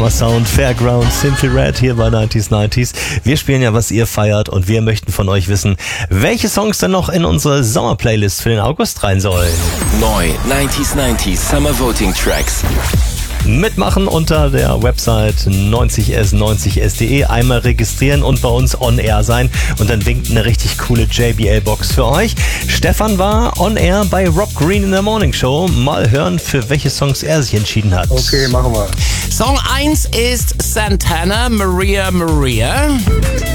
Summer Sound, Fairground, Simply Red hier bei 90s. Wir spielen ja, was ihr feiert, und wir möchten von euch wissen, welche Songs denn noch in unsere Sommerplaylist für den August rein sollen. Neu 90s Summer Voting Tracks. Mitmachen unter der Website 90s90s.de, einmal registrieren und bei uns on air sein, und dann winkt eine richtig coole JBL-Box für euch. Stefan war on air bei Rob Green in der Morning Show. Mal hören, für welche Songs er sich entschieden hat. Okay, machen wir. Song 1 ist Santana, Maria Maria.